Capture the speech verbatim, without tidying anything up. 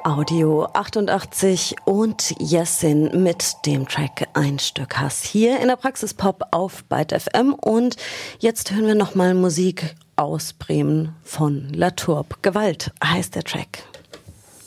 Audio achtundachtzig und Jessin mit dem Track Ein Stück Hass hier in der Praxis Pop auf Byte F M. Und jetzt hören wir nochmal Musik aus Bremen von Latourbe. Gewalt heißt der Track.